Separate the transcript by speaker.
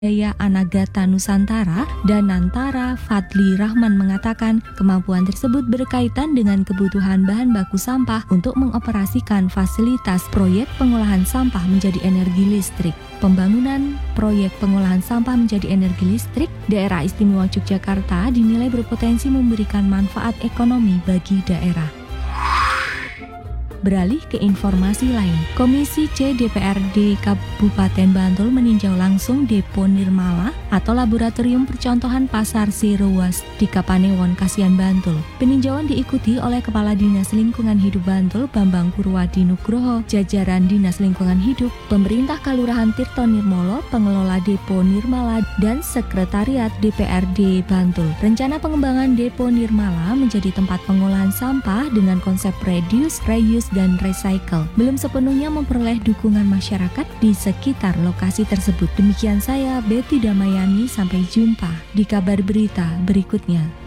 Speaker 1: Daya Anagata Nusantara, Danantara Fadli Rahman mengatakan kemampuan tersebut berkaitan dengan kebutuhan bahan baku sampah untuk mengoperasikan fasilitas proyek pengolahan sampah menjadi energi listrik. Pembangunan proyek pengolahan sampah menjadi energi listrik Daerah Istimewa Yogyakarta dinilai berpotensi memberikan manfaat ekonomi bagi daerah. Beralih ke informasi lain, Komisi C DPRD Kabupaten Bantul meninjau langsung Depo Nirmala atau Laboratorium Percontohan Pasar Zero Waste di Kapanewon, Kasihan, Bantul. Peninjauan diikuti oleh Kepala Dinas Lingkungan Hidup Bantul, Bambang Purwadi Nugroho, jajaran Dinas Lingkungan Hidup, Pemerintah Kalurahan Tirto Nirmolo, pengelola Depo Nirmala, dan Sekretariat DPRD Bantul. Rencana pengembangan Depo Nirmala menjadi tempat pengolahan sampah dengan konsep reduce, reuse, dan recycle belum sepenuhnya memperoleh dukungan masyarakat di sekitar lokasi tersebut. Demikian saya, Betty Damayani, sampai jumpa di kabar berita berikutnya.